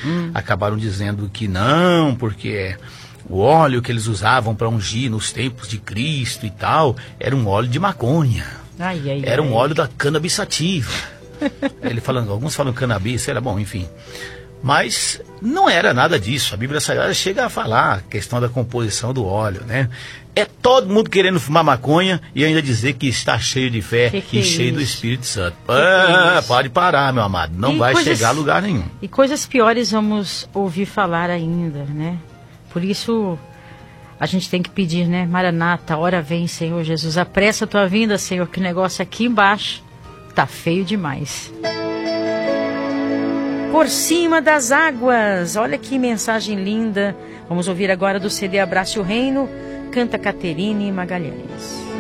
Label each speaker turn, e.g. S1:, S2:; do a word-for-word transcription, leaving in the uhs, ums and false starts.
S1: hum. acabaram dizendo que não, porque o óleo que eles usavam para ungir nos tempos de Cristo e tal, era um óleo de maconha.
S2: Ai, ai,
S1: era
S2: ai.
S1: um óleo da cannabis sativa. Ele falando, alguns falam cannabis, era bom, enfim. Mas não era nada disso. A Bíblia Sagrada chega a falar a questão da composição do óleo, né? É todo mundo querendo fumar maconha e ainda dizer que está cheio de fé
S2: que que
S1: e
S2: é
S1: cheio
S2: isso?
S1: do Espírito Santo.
S2: Que
S1: Ah,
S2: que é isso?
S1: pode parar, meu amado. Não
S2: E
S1: vai
S2: coisas-
S1: chegar a lugar nenhum.
S2: E coisas piores vamos ouvir falar ainda, né? Por isso a gente tem que pedir, né? Maranata, hora vem, Senhor Jesus. Apressa a tua vinda, Senhor, que o negócio aqui embaixo tá feio demais. Por cima das águas, olha que mensagem linda. Vamos ouvir agora do C D Abrace o Reino, canta Caterine Magalhães.